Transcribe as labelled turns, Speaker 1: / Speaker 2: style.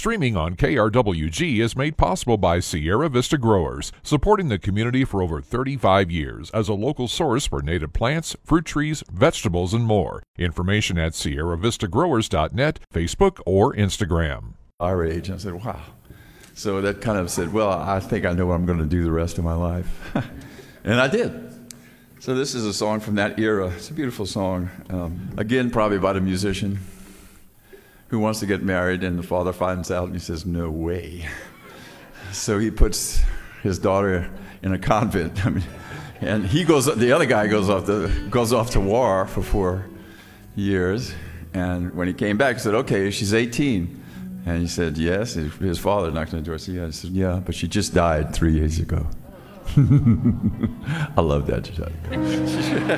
Speaker 1: Streaming on KRWG is made possible by Sierra Vista Growers, supporting the community for over 35 years as a local source for native plants, fruit trees, vegetables, and more. Information at SierraVistaGrowers.net, Facebook, or Instagram.
Speaker 2: Our age, and I said, wow. So that kind of said, well, I think I know what I'm going to do the rest of my life. And I did. So this is a song from that era. It's a beautiful song. Again, probably about a musician who wants to get married, and the father finds out, and he says, no way. So he puts his daughter in a convent. And the other guy goes off to war for 4 years. And when he came back, he said, okay, she's 18. And he said, yes. His father knocked on the door. He said, yeah, but she just died 3 years ago. I love that.